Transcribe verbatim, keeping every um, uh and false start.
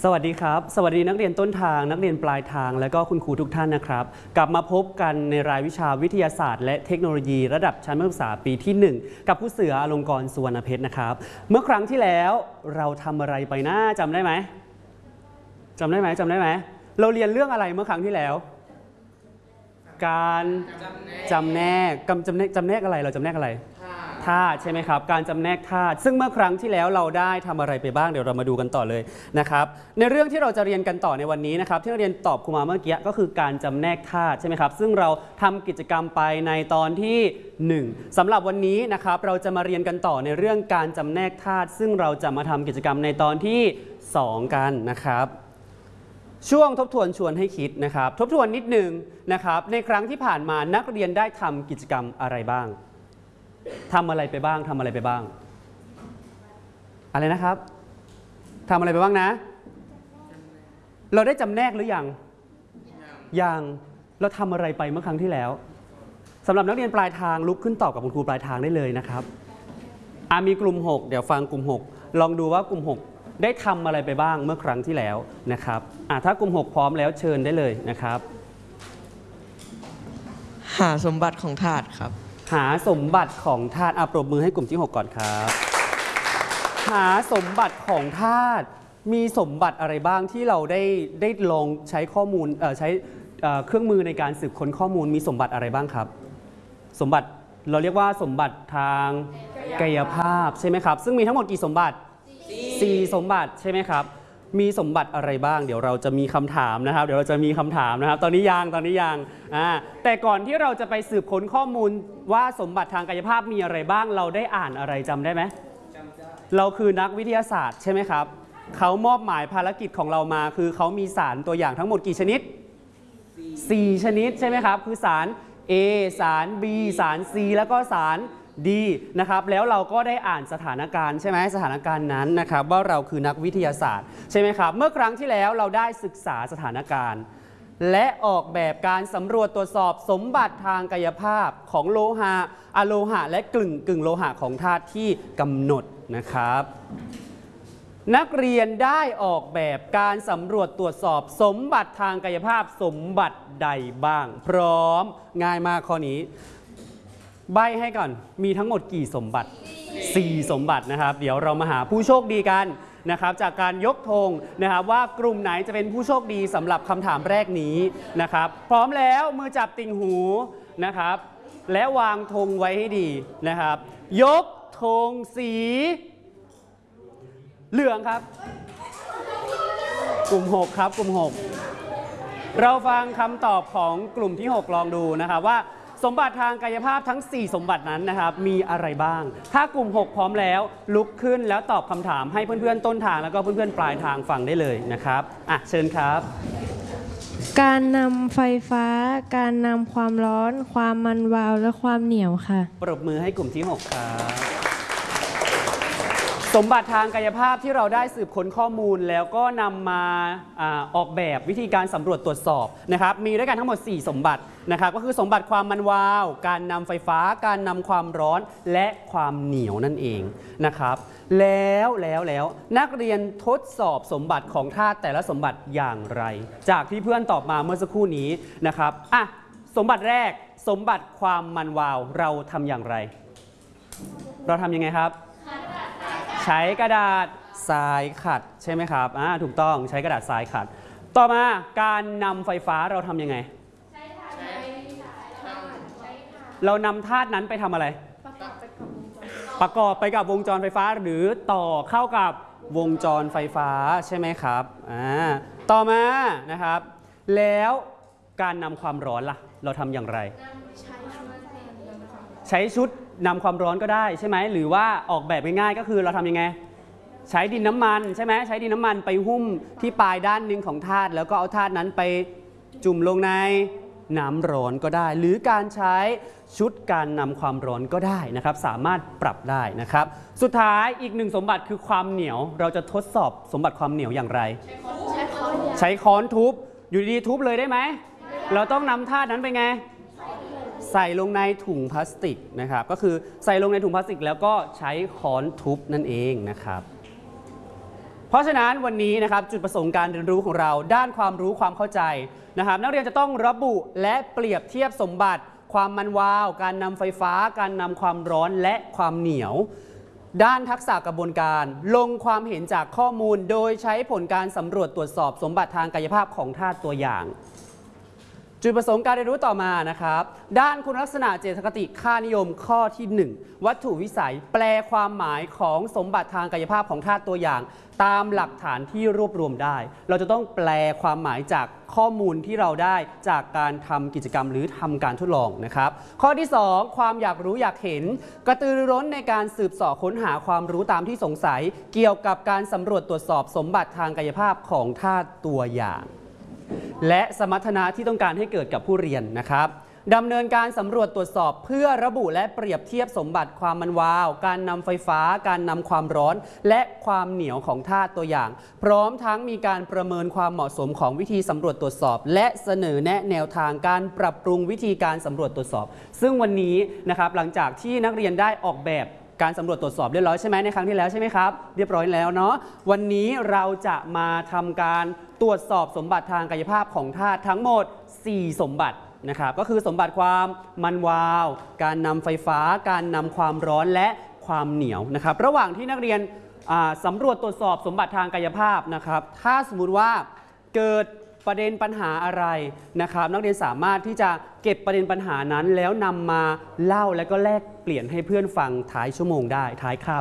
สวัสดีครับสวัสดีนักเรียนต้นทางนักเรียนปลายทางและก็คุณครูทุกท่านนะครับกลับมาพบกันในรายวิชาวิทยาศาสตร์และเทคโนโลยีระดับชั้นมัธยมศึกษาปีที่หนึ่งกับผู้เสืออลงกรณ์สุวรรณเพชรนะครับเมื่อครั้งที่แล้วเราทำอะไรไปนะจำได้ไหมจำได้ไหมจำได้ไหมเราเรียนเรื่องอะไรเมื่อครั้งที่แล้วการจำแนกจำแนกจำแนกอะไรเราจำแนกอะไรธาตุใช่ไหมครับการจำแนกธาตุซึ่งเมื่อครั้งที่แล้วเราได้ทำอะไรไปบ้างเดี๋ยวเรามาดูกันต่อเลยนะครับในเรื่องที่เราจะเรียนกันต่อในวันนี้นะครับที่เราเรียนตอบครูมาเมื่อกี้ก็คือการจำแนกธาตุใช่ไหมครับซึ่งเราทำกิจกรรมไปในตอนที่หนึ่งสำหรับวันนี้นะครับเราจะมาเรียนกันต่อในเรื่องการจำแนกธาตุซึ่งเราจะมาทำกิจกรรมในตอนที่สองกันนะครับช่วงทบทวนชวนให้คิดนะครับทบทวนนิดนึงนะครับในครั้งที่ผ่านมานักเรียนได้ทำกิจกรรมอะไรบ้างทำอะไรไปบ้างทำอะไรไปบ้างอะไรนะครับทำอะไรไปบ้างนะเราได้จำแนกหรือยังยังเราทำอะไรไปเมื่อครั้งที่แล้วสำหรับนักเรียนปลายทางลุกขึ้นตอบกับคุณครูปลายทางได้เลยนะครับอ่ะมีกลุ่มหกเดี๋ยวฟังกลุ่มหกลองดูว่ากลุ่มหกได้ทำอะไรไปบ้างเมื่อครั้งที่แล้วนะครับอ่ะถ้ากลุ่มหกพร้อมแล้วเชิญได้เลยนะครับหาสมบัติของธาตุครับหาสมบัติของธาตุอ่ะปรบมือให้กลุ่มที่หกก่อนครับหาสมบัติของธาตุมีสมบัติอะไรบ้างที่เราได้ได้ลองใช้ข้อมูลเอ่อใช้เอ่อเครื่องมือในการสืบค้นข้อมูลมีสมบัติอะไรบ้างครับสมบัติเราเรียกว่าสมบัติทางกายภาพใช่ไหมครับซึ่งมีทั้งหมดกี่สมบัติสี่สมบัติใช่ไหมครับมีสมบัติอะไรบ้างเดี๋ยวเราจะมีคำถามนะครับเดี๋ยวเราจะมีคำถามนะครับตอนนี้ยังตอนนี้ยังอ่าแต่ก่อนที่เราจะไปสืบค้นข้อมูลว่าสมบัติทางกายภาพมีอะไรบ้างเราได้อ่านอะไรจำได้ไหมจำได้เราคือนักวิทยาศาสตร์ใช่ไหมครับเขามอบหมายภารกิจของเรามาคือเขามีสารตัวอย่างทั้งหมดกี่ชนิดสี่ชนิดใช่ไหมครับคือสาร A สาร B สาร C แล้วก็สารดีนะครับแล้วเราก็ได้อ่านสถานการณ์ใช่ไหมสถานการณ์นั้นนะครับว่าเราคือนักวิทยาศาสตร์ใช่ไหมครับเมื่อครั้งที่แล้วเราได้ศึกษาสถานการณ์และออกแบบการสำรวจตรวจสอบสมบัติทางกายภาพของโลหะอะโลหะและกลึ่งกึ่งโลหะของธาตุที่กำหนดนะครับนักเรียนได้ออกแบบการสำรวจตรวจสอบสมบัติทางกายภาพสมบัติใดบ้างพร้อมง่ายมากข้อนี้ใบให้ก่อนมีทั้งหมดกี่สมบัติสี่สมบัตินะครับเดี๋ยวเรามาหาผู้โชคดีกันนะครับจากการยกธงนะครับว่ากลุ่มไหนจะเป็นผู้โชคดีสำหรับคำถามแรกนี้นะครับพร้อมแล้วมือจับติ่งหูนะครับและวางธงไว้ให้ดีนะครับยกธงสีเหลืองครับกลุ่มหกครับกลุ่มหกเราฟังคำตอบของกลุ่มที่หกลองดูนะครับว่าสมบัติทางกายภาพทั้งสี่สมบัตินั้นนะครับมีอะไรบ้างถ้ากลุ่มหกพร้อมแล้วลุกขึ้นแล้วตอบคำถามให้เพื่อนๆต้นทางแล้วก็เพื่อนๆปลายทางฟังได้เลยนะครับอ่ะเชิญครับการนำไฟฟ้าการนำความร้อนความมันวาวและความเหนียวค่ะปรบมือให้กลุ่มที่หกครับสมบัติทางกายภาพที่เราได้สืบค้นข้อมูลแล้วก็นำมาอ่าออกแบบวิธีการสำรวจตรวจสอบนะครับมีด้วยกันทั้งหมดสี่สมบัตินะครับก็คือสมบัติความมันวาวการนำไฟฟ้าการนำความร้อนและความเหนียวนั่นเองนะครับแล้วแล้วแล้วนักเรียนทดสอบสมบัติของธาตุแต่ละสมบัติอย่างไรจากที่เพื่อนตอบมาเมื่อสักครู่นี้นะครับอ่ะสมบัติแรกสมบัติความมันวาวเราทำอย่างไรเราทำยังไงครับใช้กระดาษทรายขัดใช่ไหมครับอ่าถูกต้องใช้กระดาษทรายขัดต่อมาการนำไฟฟ้าเราทำยังไงเรานำธาตุนั้นไปทำอะไรประกอบไปกับวงจรไฟฟ้าหรือต่อเข้ากับวงจรไฟฟ้าใช่ไหมครับอ่าต่อมานะครับแล้วการนำความร้อนล่ะเราทำอย่างไรใช้ชุดนำความร้อนก็ได้ใช่ไหมหรือว่าออกแบบง่ายๆก็คือเราทำยังไงใช้ดินน้ำมันใช่ไหมใช้ดินน้ำมันไปหุ้มที่ปลายด้านหนึ่งของธาตุแล้วก็เอาธาตุนั้นไปจุ่มลงในน้ำร้อนก็ได้หรือการใช้ชุดการนำความร้อนก็ได้นะครับสามารถปรับได้นะครับสุดท้ายอีกหนึ่งสมบัติคือความเหนียวเราจะทดสอบสมบัติความเหนียวอย่างไรใช้ค้อนทุบอยู่ดีๆทุบเลยได้ไหมเราต้องนำธาตุนั้นไปไงใส่ลงในถุงพลาสติกนะครับก็คือใส่ลงในถุงพลาสติกแล้วก็ใช้ค้อนทุบนั่นเองนะครับพเพราะฉะนั้นวันนี้นะครับจุดประสงค์การเรียนรู้ของเราด้านความรู้ความเข้าใจนะครับนักเรียนจะต้องระบุและเปรียบเทียบสมบัติความมันวาวการนำไฟฟ้าการนำความร้อนและความเหนียวด้านทักษะกระบวนการลงความเห็นจากข้อมูลโดยใช้ผลการสำรวจตรวจสอบสมบัติทางกายภาพของธาตุตัวอย่างจุดประสงค์การเรียนรู้ต่อมานะครับด้านคุณลักษณะเจตคติค่านิยมข้อที่หนึ่งวัตถุวิสัยแปลความหมายของสมบัติทางกายภาพของธาตุตัวอย่างตามหลักฐานที่รวบรวมได้เราจะต้องแปลความหมายจากข้อมูลที่เราได้จากการทำกิจกรรมหรือทำการทดลองนะครับข้อที่สองความอยากรู้อยากเห็นกระตือรือร้นในการสืบเสาะค้นหาความรู้ตามที่สงสัยเกี่ยวกับการสำรวจตรวจสอบสมบัติทางกายภาพของธาตุตัวอย่างและสมรรถนะที่ต้องการให้เกิดกับผู้เรียนนะครับดำเนินการสำรวจตรวจสอบเพื่อระบุและเปรียบเทียบสมบัติความมันวาวการนำไฟฟ้าการนำความร้อนและความเหนียวของธาตุตัวอย่างพร้อมทั้งมีการประเมินความเหมาะสมของวิธีสำรวจตรวจสอบและเสนอแนะแนวทางการปรับปรุงวิธีการสำรวจตรวจสอบซึ่งวันนี้นะครับหลังจากที่นักเรียนได้ออกแบบการสำรวจตรวจสอบเรียบร้อยใช่ไหมในครั้งที่แล้วใช่ไหมครับเรียบร้อยแล้วเนาะวันนี้เราจะมาทำการตรวจสอบสมบัติทางกายภาพของธาตุทั้งหมดสี่สมบัตินะครับก็คือสมบัติความมันวาวการนำไฟฟ้าการนำความร้อนและความเหนียวนะครับระหว่างที่นักเรียนสำรวจตรวจสอบสมบัติทางกายภาพนะครับถ้าสมมุติว่าเกิดประเด็นปัญหาอะไรนะครับนักเรียนสามารถที่จะเก็บประเด็นปัญหานั้นแล้วนำมาเล่าและก็แลกเปลี่ยนให้เพื่อนฟังท้ายชั่วโมงได้ท้ายคาบ